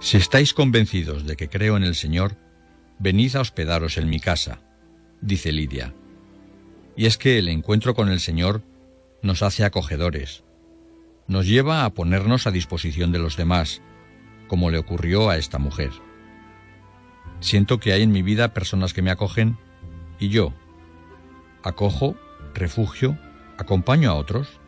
Si estáis convencidos de que creo en el Señor, venid a hospedaros en mi casa, dice Lidia. Y es que el encuentro con el Señor nos hace acogedores, nos lleva a ponernos a disposición de los demás, como le ocurrió a esta mujer. Siento que hay en mi vida personas que me acogen y yo acojo, refugio, acompaño a otros.